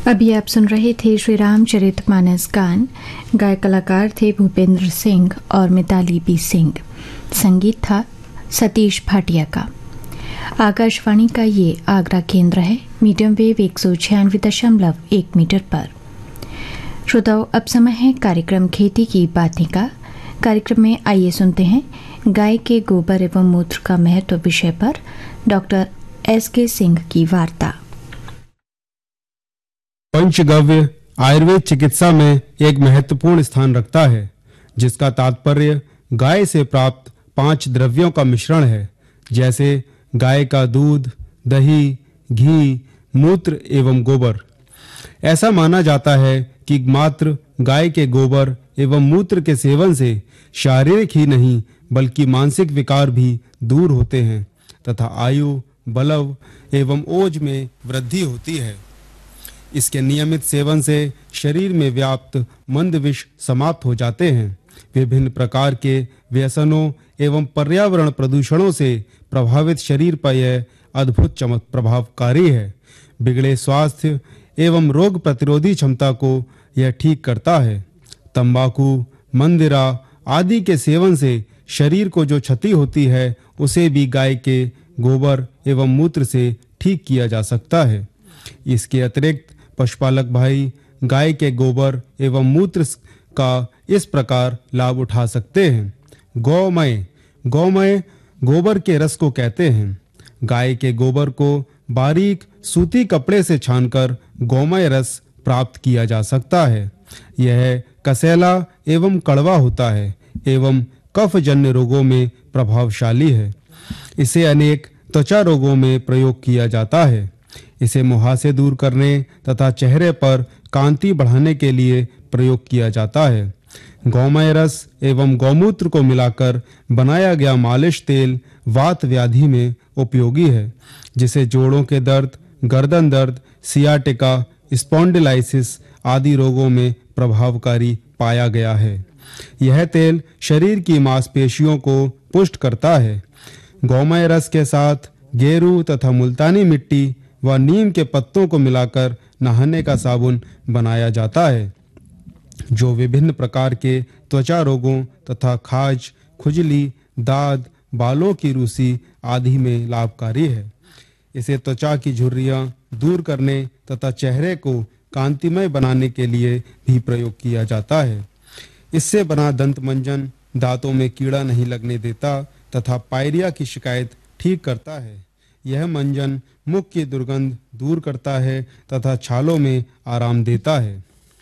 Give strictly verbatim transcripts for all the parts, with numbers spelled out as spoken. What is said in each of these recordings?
अभी आप सुन रहे थे श्री रामचरितमानस गान। गायक कलाकार थे भूपेंद्र सिंह और मिताली बी सिंह। संगीत था सतीश भाटिया का। आकाशवाणी का ये आगरा केंद्र है, मीडियम वेव एक सौ छियानवे दशमलव एक मीटर पर। श्रोताओं, अब समय है कार्यक्रम खेती की बातें का। कार्यक्रम में आइए सुनते हैं गाय के गोबर एवं मूत्र का महत्व विषय पर डॉक्टर एस के सिंह की वार्ता। पंचगव्य आयुर्वेद चिकित्सा में एक महत्वपूर्ण स्थान रखता है, जिसका तात्पर्य गाय से प्राप्त पांच द्रव्यों का मिश्रण है, जैसे गाय का दूध, दही, घी, मूत्र एवं गोबर। ऐसा माना जाता है कि मात्र गाय के गोबर एवं मूत्र के सेवन से शारीरिक ही नहीं बल्कि मानसिक विकार भी दूर होते हैं तथा आयु, बलव एवं ओज में वृद्धि होती है। इसके नियमित सेवन से शरीर में व्याप्त मंद विष समाप्त हो जाते हैं। विभिन्न प्रकार के व्यसनों एवं पर्यावरण प्रदूषणों से प्रभावित शरीर पर यह अद्भुत चमक प्रभावकारी है। बिगड़े स्वास्थ्य एवं रोग प्रतिरोधी क्षमता को यह ठीक करता है। तंबाकू, मंदिरा आदि के सेवन से शरीर को जो क्षति होती है, उसे भी गाय के गोबर एवं मूत्र से ठीक किया जा सकता है। इसके अतिरिक्त पशुपालक भाई गाय के गोबर एवं मूत्र का इस प्रकार लाभ उठा सकते हैं। गौमय गौमय गोबर के रस को कहते हैं। गाय के गोबर को बारीक सूती कपड़े से छानकर गौमय रस प्राप्त किया जा सकता है। यह कसैला एवं कड़वा होता है एवं कफजन्य रोगों में प्रभावशाली है। इसे अनेक त्वचा रोगों में प्रयोग किया जाता है। इसे मुहासे दूर करने तथा चेहरे पर कांति बढ़ाने के लिए प्रयोग किया जाता है। गौमय रस एवं गौमूत्र को मिलाकर बनाया गया मालिश तेल वात व्याधि में उपयोगी है, जिसे जोड़ों के दर्द, गर्दन दर्द, सियाटिका, स्पॉन्डिलाइसिस आदि रोगों में प्रभावकारी पाया गया है। यह तेल शरीर की मांसपेशियों को पुष्ट करता है। गौमय रस के साथ गेरू तथा मुल्तानी मिट्टी व नीम के पत्तों को मिलाकर नहाने का साबुन बनाया जाता है, जो विभिन्न प्रकार के त्वचा रोगों तथा खाज, खुजली, दाद, बालों की रूसी आदि में लाभकारी है। इसे त्वचा की झुर्रियां दूर करने तथा चेहरे को कांतिमय बनाने के लिए भी प्रयोग किया जाता है। इससे बना दंत मंजन दांतों में कीड़ा नहीं लगने देता तथा पायरिया की शिकायत ठीक करता है। यह मंजन मुख की दुर्गंध दूर करता है तथा छालों में आराम देता है।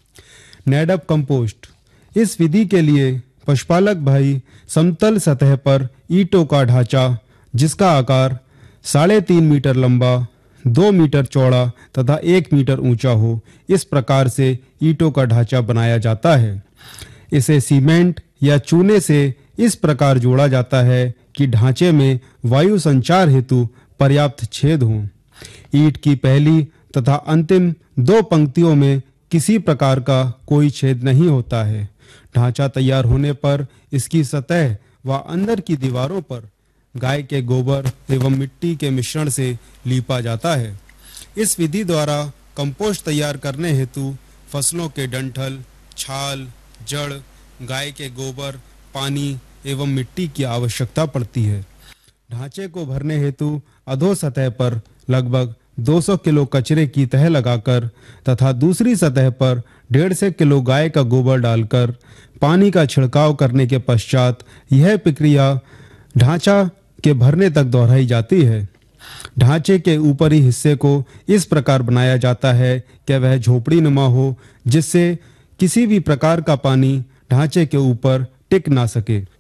नेडअप कंपोस्ट। इस विधि के लिए पशुपालक भाई समतल सतह पर ईंटों का ढांचा, जिसका आकार साढ़े तीन मीटर लंबा, दो मीटर चौड़ा तथा एक मीटर ऊंचा हो, इस प्रकार से ईंटों का ढांचा बनाया जाता है। इसे सीमेंट या चूने से इस प्रकार जोड़ा जाता है कि ढांचे में वायु संचार हेतु पर्याप्त छेद हों। ईंट की पहली तथा अंतिम दो पंक्तियों में किसी प्रकार का कोई छेद नहीं होता है। ढांचा तैयार होने पर इसकी सतह व अंदर की दीवारों पर गाय के गोबर एवं मिट्टी के मिश्रण से लीपा जाता है। इस विधि द्वारा कंपोस्ट तैयार करने हेतु फसलों के डंठल, छाल, जड़, गाय के गोबर, पानी एवं मिट्टी की आवश्यकता पड़ती है। ढांचे को भरने हेतु अधो सतह पर लगभग दो सौ किलो कचरे की तह लगाकर तथा दूसरी सतह पर डेढ़ सौ किलो गाय का गोबर डालकर पानी का छिड़काव करने के पश्चात यह प्रक्रिया ढांचा के भरने तक दोहराई जाती है। ढांचे के ऊपरी हिस्से को इस प्रकार बनाया जाता है कि वह झोपड़ी नुमा हो, जिससे किसी भी प्रकार का पानी ढांचे के ऊपर टिक ना सके।